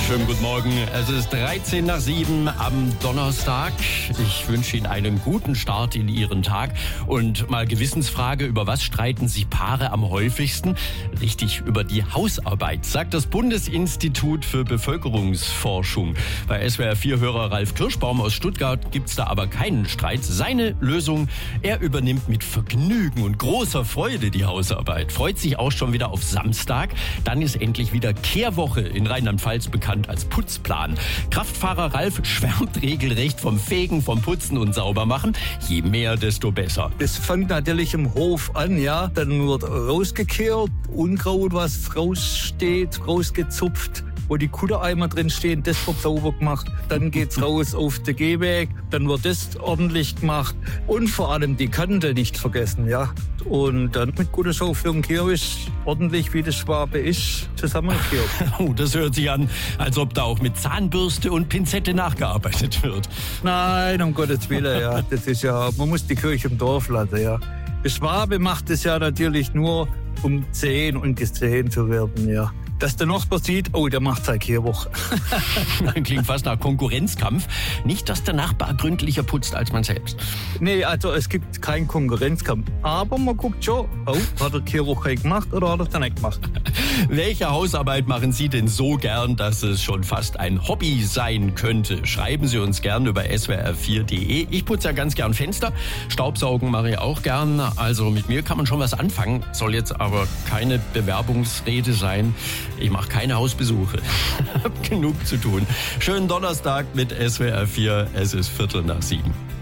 Schönen guten Morgen. Es ist 13 nach 7 am Donnerstag. Ich wünsche Ihnen einen guten Start in Ihren Tag. Und mal Gewissensfrage, über was streiten sich Paare am häufigsten? Richtig, über die Hausarbeit, sagt das Bundesinstitut für Bevölkerungsforschung. Bei SWR4-Hörer Ralf Kirschbaum aus Stuttgart gibt's da aber keinen Streit. Seine Lösung, er übernimmt mit Vergnügen und großer Freude die Hausarbeit. Freut sich auch schon wieder auf Samstag. Dann ist endlich wieder Kehrwoche in Rheinland-Pfalz, bekannt als Putzplan. Kraftfahrer Ralf schwärmt regelrecht vom Fegen, vom Putzen und Saubermachen. Je mehr, desto besser. Es fängt natürlich im Hof an, ja. Dann wird rausgekehrt, Unkraut, was raussteht, rausgezupft. Wo die Kuttereimer drin stehen, das wird sauber gemacht. Dann geht's raus auf den Gehweg, dann wird das ordentlich gemacht. Und vor allem die Kante nicht vergessen, ja. Und dann mit guter Sau für den Kirsch ordentlich, wie das Schwabe ist, zusammengekehrt. Oh, das hört sich an, als ob da auch mit Zahnbürste und Pinzette nachgearbeitet wird. Nein, um Gottes Willen, ja. Das ist ja, man muss die Kirche im Dorf lassen, ja. Der Schwabe macht es ja natürlich nur, um 10 und gesehen zu werden, ja. Dass der Nachbar sieht, oh, der macht seit Kehrwoche. Klingt fast nach Konkurrenzkampf. Nicht, dass der Nachbar gründlicher putzt als man selbst. Nee, also es gibt keinen Konkurrenzkampf. Aber man guckt schon, oh, hat er Kehrwoche gemacht oder hat er es nicht gemacht? Welche Hausarbeit machen Sie denn so gern, dass es schon fast ein Hobby sein könnte? Schreiben Sie uns gern über swr4.de. Ich putze ja ganz gern Fenster. Staubsaugen mache ich auch gern. Also mit mir kann man schon was anfangen. Soll jetzt aber keine Bewerbungsrede sein. Ich mache keine Hausbesuche. Hab genug zu tun. Schönen Donnerstag mit SWR4. Es ist 7:15.